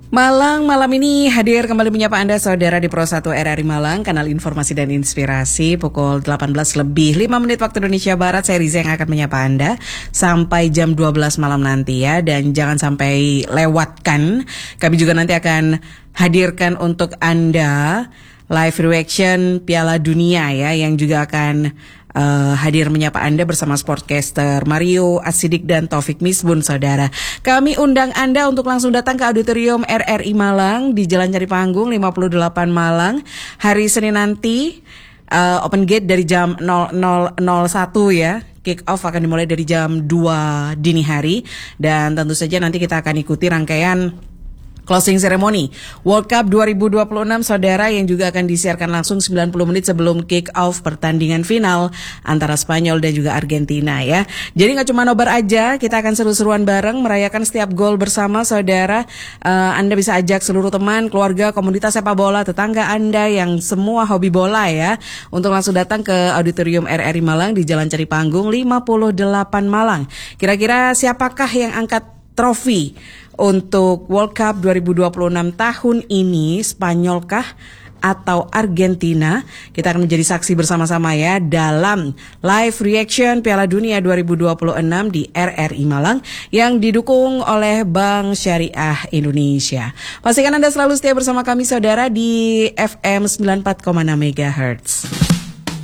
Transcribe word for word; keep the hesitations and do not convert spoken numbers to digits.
Malang malam ini hadir kembali menyapa Anda saudara di Pro satu R R I Malang, kanal informasi dan inspirasi pukul delapan belas lebih lima menit waktu Indonesia Barat. Saya Riza yang akan menyapa Anda sampai jam dua belas malam nanti ya. Dan jangan sampai lewatkan, kami juga nanti akan hadirkan untuk Anda live reaction Piala Dunia ya, yang juga akan Uh, hadir menyapa Anda bersama sportcaster Mario Asidik dan Taufik Misbun, saudara. Kami undang Anda untuk langsung datang ke Auditorium R R I Malang di Jalan Cari Panggung lima puluh delapan Malang hari Senin nanti. uh, Open gate dari jam nol nol nol satu ya. Kick off akan dimulai dari jam dua dini hari. Dan tentu saja nanti kita akan ikuti rangkaian closing ceremony World Cup dua ribu dua puluh enam, saudara, yang juga akan disiarkan langsung sembilan puluh menit sebelum kick off pertandingan final antara Spanyol dan juga Argentina ya. Jadi gak cuma nobar aja, kita akan seru-seruan bareng merayakan setiap gol bersama, saudara. uh, Anda bisa ajak seluruh teman, keluarga, komunitas sepak bola, tetangga Anda yang semua hobi bola ya, untuk langsung datang ke Auditorium R R I Malang di Jalan Cari Panggung lima puluh delapan Malang. Kira-kira siapakah yang angkat trofi untuk World Cup dua ribu dua puluh enam tahun ini, Spanyol kah atau Argentina? Kita akan menjadi saksi bersama-sama ya dalam live reaction Piala Dunia dua ribu dua puluh enam di R R I Malang yang didukung oleh Bank Syariah Indonesia. Pastikan Anda selalu setia bersama kami, saudara, di F M sembilan puluh empat koma enam megahertz.